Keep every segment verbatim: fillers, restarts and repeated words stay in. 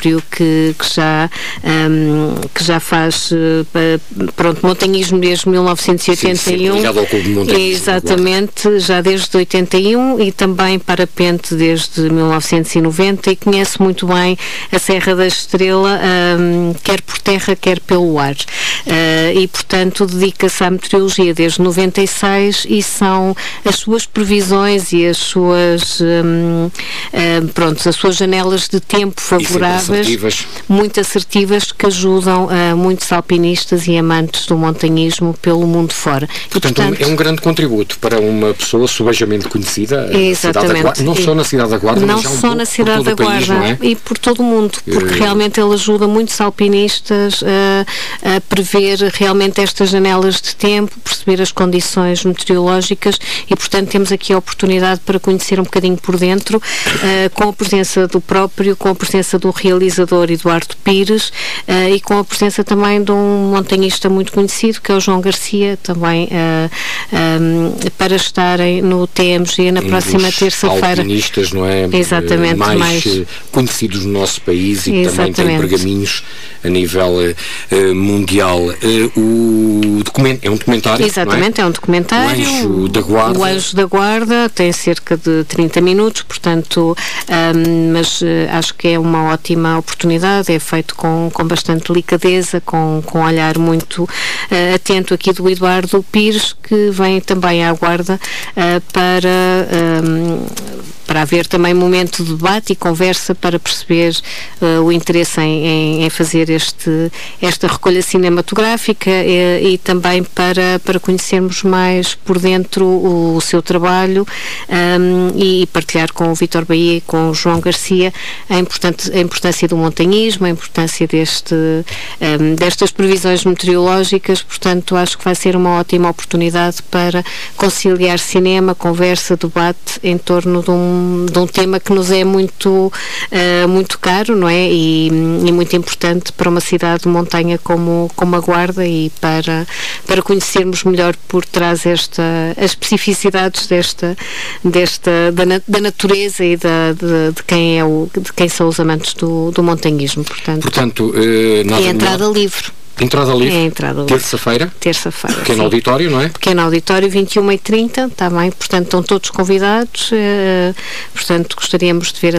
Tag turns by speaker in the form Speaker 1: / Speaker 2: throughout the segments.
Speaker 1: próprio que, que, já, um, que já faz uh, pronto, montanhismo desde mil novecentos e oitenta e um.
Speaker 2: Sim, sim, ligado ao Clube de Montanhismo.
Speaker 1: Exatamente, já desde oitenta e um, e também parapente desde mil novecentos e noventa, e conhece muito bem a Serra da Estrela, um, quer por terra, quer pelo ar. Uh, e, portanto, dedica-se à meteorologia desde noventa e seis, e são as suas previsões e as suas um, uh, pronto, as suas janelas de tempo favoráveis,
Speaker 2: assertivas.
Speaker 1: muito assertivas, que ajudam uh, muitos alpinistas e amantes do montanhismo pelo mundo fora.
Speaker 2: Portanto, e, portanto é um grande contributo para uma pessoa subejamente conhecida,
Speaker 1: exatamente,
Speaker 2: Guarda, não só na cidade da Guarda,
Speaker 1: não
Speaker 2: mas já um
Speaker 1: só
Speaker 2: pouco
Speaker 1: na cidade da
Speaker 2: país,
Speaker 1: Guarda,
Speaker 2: é?
Speaker 1: E por todo o mundo, porque uh... realmente ele ajuda muitos alpinistas a, a prever realmente estas janelas de tempo, perceber as condições meteorológicas, e portanto temos aqui a oportunidade para conhecer um bocadinho por dentro, uh, com a presença do próprio, com a presença do realizador Eduardo Pires, uh, e com a presença também de um montanhista muito conhecido, que é o João Garcia, também uh, um, para estarem no T M G na
Speaker 2: um
Speaker 1: próxima terça-feira.
Speaker 2: Alpinistas, não é?
Speaker 1: Exatamente,
Speaker 2: mais,
Speaker 1: mais
Speaker 2: conhecidos no nosso país, e
Speaker 1: exatamente.
Speaker 2: Também tem pergaminhos a nível uh, mundial. Uh, o documento é um documentário.
Speaker 1: Exatamente, é? é um documentário.
Speaker 2: O Anjo da Guarda.
Speaker 1: O Anjo da Guarda tem cerca de trinta minutos, portanto, um, mas uh, acho que é uma ótima oportunidade. É feito com, com bastante delicadeza, com, com um olhar muito uh, atento aqui do Eduardo Pires, que vem também à Guarda uh, para, um, para haver também momento de debate e conversa, para perceber uh, o interesse em, em, em fazer este, esta recolha cinematográfica, e, e também para, para conhecermos mais por dentro o, o seu trabalho, um, e partilhar com o Vítor Bahia e com o João Garcia a, importante, a importância do montanhismo, a importância deste, um, destas previsões meteorológicas. Portanto, acho que vai ser uma ótima oportunidade para conciliar cinema, conversa, debate em torno de um, de um tema que nos é muito, uh, muito caro, não é? E, e muito importante para uma cidade de montanha como, como a Guarda, e para, para conhecermos melhor por trás esta, as especificidades desta, desta da, da natureza e da, de, de, quem é o, de quem são os amantes do, do montanhismo. Portanto,
Speaker 2: Portanto uh, nada
Speaker 1: é entrada
Speaker 2: melhor.
Speaker 1: livre.
Speaker 2: Entrada livre?
Speaker 1: É entrada livre.
Speaker 2: Terça-feira?
Speaker 1: Terça-feira.
Speaker 2: Pequeno
Speaker 1: sim.
Speaker 2: auditório, não é?
Speaker 1: Pequeno auditório, vinte e uma e trinta, está bem, portanto estão todos convidados, eh, portanto gostaríamos de ver a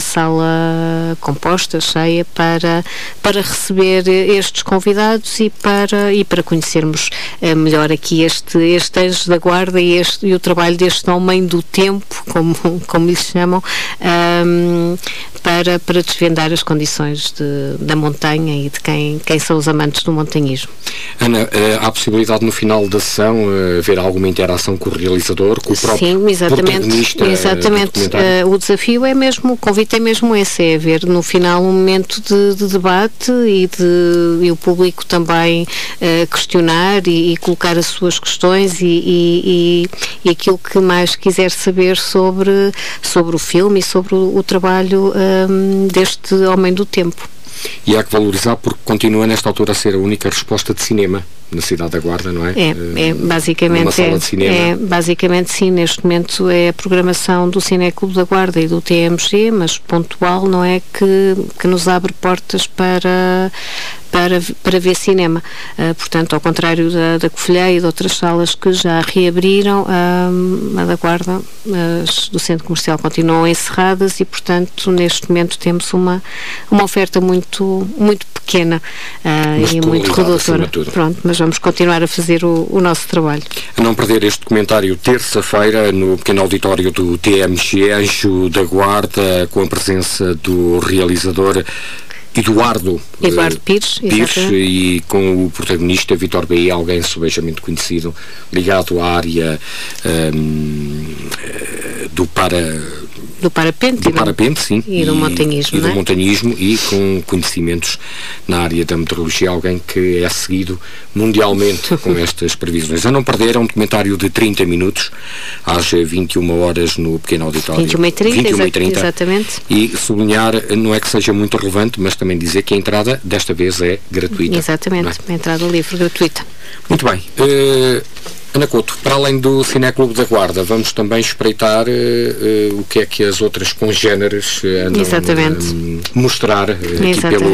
Speaker 1: sala composta, cheia, para, para receber estes convidados e para, e para conhecermos eh, melhor aqui este, este Anjo da Guarda e, este, e o trabalho deste homem do tempo, como, como lhe chamam, um, para, para desvendar as condições de, da montanha e de quem, quem são os amantes do montanhismo.
Speaker 2: Ana, há a possibilidade no final da sessão haver alguma interação com o realizador, com o próprio
Speaker 1: Sim, exatamente,
Speaker 2: protagonista?
Speaker 1: Exatamente. Uh, o desafio é mesmo, o convite é mesmo esse, é haver no final um momento de, de debate e, de, e o público também uh, questionar e, e colocar as suas questões e, e, e, e aquilo que mais quiser saber sobre, sobre o filme e sobre o, o trabalho um, deste homem do tempo.
Speaker 2: E há que valorizar, porque continua nesta altura a ser a única resposta de cinema na cidade da Guarda, não é?
Speaker 1: É, é basicamente,
Speaker 2: Uma sala
Speaker 1: é,
Speaker 2: de cinema.
Speaker 1: é, basicamente sim, neste momento é a programação do Cineclube da Guarda e do T M G, mas pontual, não é, que, que nos abre portas para Para, para ver cinema. Uh, portanto, ao contrário da, da Covilhã e de outras salas que já reabriram, uh, a da Guarda, as do Centro Comercial continuam encerradas e, portanto, neste momento temos uma, uma oferta muito, muito pequena uh, e muito redutora. Pronto, mas vamos continuar a fazer o, o nosso trabalho.
Speaker 2: A não perder este documentário terça-feira no pequeno auditório do T M G, Anjo da Guarda, com a presença do realizador Eduardo,
Speaker 1: Eduardo Pires,
Speaker 2: Pires e com o protagonista Vítor Bahia, alguém subejamente conhecido, ligado à área um, do para
Speaker 1: do parapente,
Speaker 2: do parapente, sim,
Speaker 1: e, e do montanhismo,
Speaker 2: e, e do
Speaker 1: é?
Speaker 2: montanhismo, e com conhecimentos na área da meteorologia, alguém que é seguido mundialmente com estas previsões. A não perder, é um documentário de trinta minutos, às vinte e uma horas no pequeno auditório.
Speaker 1: vinte e uma e trinta,
Speaker 2: vinte e uma e trinta,
Speaker 1: exatamente.
Speaker 2: E sublinhar, não é que seja muito relevante, mas também dizer que a entrada desta vez é gratuita.
Speaker 1: Exatamente, é? A entrada livre gratuita.
Speaker 2: Muito bem. Uh, Ana Couto, para além do Cineclube da Guarda, vamos também espreitar uh, uh, o que é que as outras congêneres uh, andam a uh, mostrar uh, aqui pelo